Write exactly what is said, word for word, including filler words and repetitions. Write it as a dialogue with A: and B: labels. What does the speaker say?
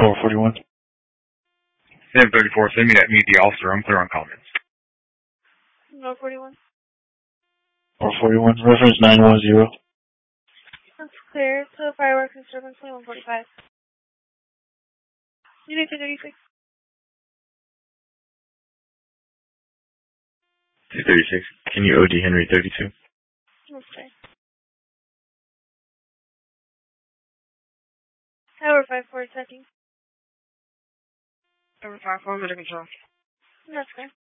A: four forty-one.
B: ten thirty-four, send me that meet the officer. I'm clear on comments.
C: four forty-one.
A: four forty-one, reference nine one zero.
C: That's clear. So fireworks disturbance, one forty-five. Unit two thirty-six.
A: two thirty-six, can you O D Henry thirty-two?
C: Okay. Tower five four checking.
D: Tower five four, under control.
C: That's okay.